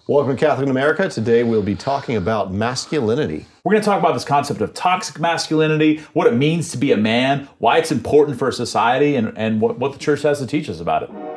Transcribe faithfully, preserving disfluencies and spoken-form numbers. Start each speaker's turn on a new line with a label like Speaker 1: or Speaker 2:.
Speaker 1: Welcome to Catholic in America. Today we'll be talking about masculinity.
Speaker 2: We're going to talk about this concept of toxic masculinity, what it means to be a man, why it's important for society, and, and what, what the church has to teach us about it.